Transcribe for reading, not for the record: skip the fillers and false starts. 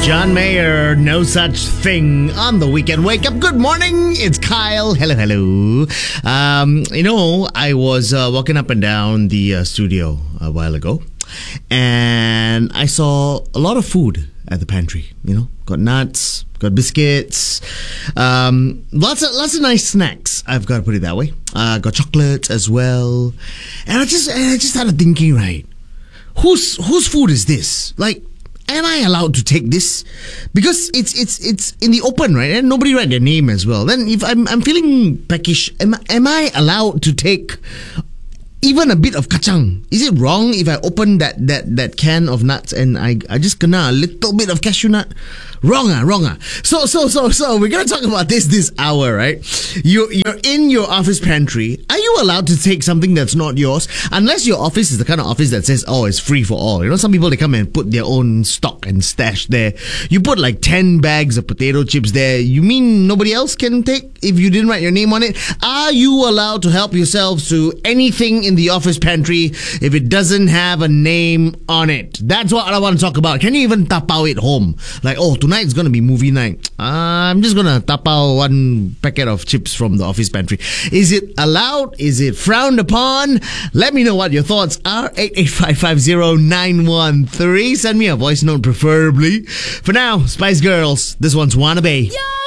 John Mayer, No Such Thing on the Weekend Wake Up. Good morning, it's Kyle. Hello, hello. I was walking up and down the studio a while ago, and I saw a lot of food at the pantry. Got nuts, got biscuits, lots of nice snacks. I've got to put it that way. Got chocolates as well, and I just started thinking, right? Whose food is this? Like, am I allowed to take this? Because it's in the open, right? And nobody write their name as well. Then if I'm feeling peckish, am I allowed to take even a bit of kacang? Is it wrong if I open that can of nuts and I just kena a little bit of cashew nut? Wrong. So we're gonna talk about this hour, right? You're in your office pantry. Are you allowed to take something that's not yours? Unless your office is the kind of office that says, oh, it's free for all. Some people, they come and put their own stock and stash there. You put like 10 bags of potato chips there. You mean nobody else can take if you didn't write your name on it? Are you allowed to help yourselves to anything in the office pantry if it doesn't have a name on it? That's what I want to talk about. Can you even tapao it home? Like, oh, tonight's going to be movie night. I'm just going to tapao one packet of chips from the office pantry. Is it allowed? Is it frowned upon? Let me know what your thoughts are. 88550-913. Send me a voice note preferably. For now, Spice Girls, this one's Wannabe. Yo!